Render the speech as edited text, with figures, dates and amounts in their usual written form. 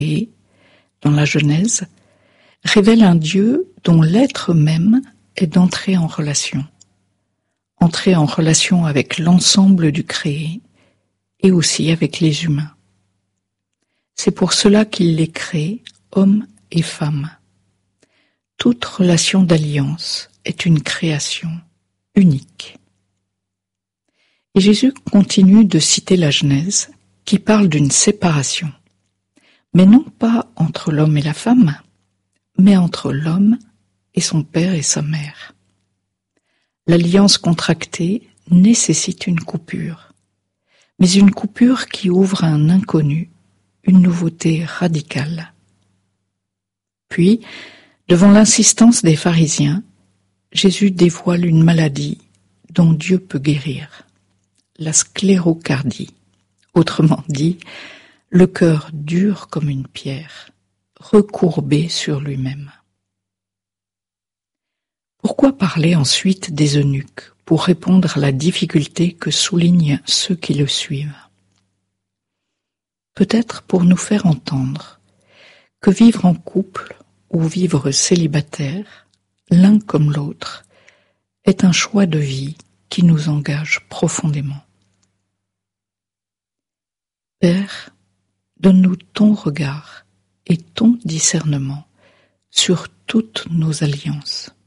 et, dans la Genèse, révèle un Dieu dont l'être même est d'entrer en relation. Entrer en relation avec l'ensemble du créé et aussi avec les humains. C'est pour cela qu'il les crée, hommes et femmes. Toute relation d'alliance est une création unique. Et Jésus continue de citer la Genèse, qui parle d'une séparation, mais non pas entre l'homme et la femme, mais entre l'homme et son père et sa mère. L'alliance contractée nécessite une coupure, mais une coupure qui ouvre à un inconnu, une nouveauté radicale. Puis, devant l'insistance des pharisiens, Jésus dévoile une maladie dont Dieu peut guérir, la sclérocardie, autrement dit, le cœur dur comme une pierre, recourbé sur lui-même. Pourquoi parler ensuite des eunuques pour répondre à la difficulté que soulignent ceux qui le suivent? Peut-être pour nous faire entendre que vivre en couple ou vivre célibataire, l'un comme l'autre, est un choix de vie qui nous engage profondément. Père, donne-nous ton regard et ton discernement sur toutes nos alliances.